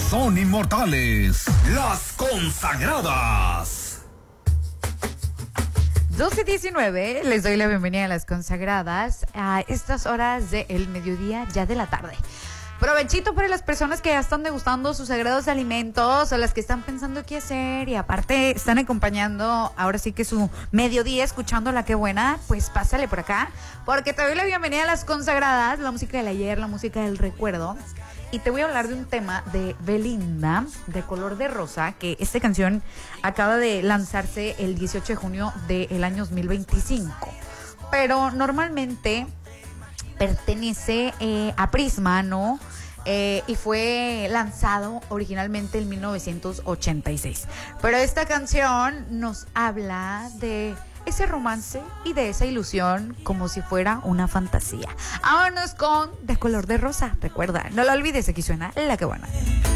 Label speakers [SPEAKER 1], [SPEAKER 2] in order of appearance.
[SPEAKER 1] son inmortales, las consagradas.
[SPEAKER 2] 12:19, les doy la bienvenida a las consagradas a estas horas del mediodía, ya de la tarde. Provechito para las personas que ya están degustando sus sagrados alimentos o las que están pensando qué hacer y aparte están acompañando ahora sí que su mediodía escuchando La Qué Buena, pues pásale por acá porque te doy la bienvenida a las consagradas, la música del ayer, la música del recuerdo. Y te voy a hablar de un tema de Belinda, de Color de Rosa, que esta canción acaba de lanzarse el 18 de junio del año 2025. Pero normalmente pertenece a Prisma, ¿no? Y fue lanzado originalmente en 1986. Pero esta canción nos habla de ese romance y de esa ilusión como si fuera una fantasía. Vámonos con De Color de Rosa. Recuerda, no lo olvides, aquí suena La Qué Buena.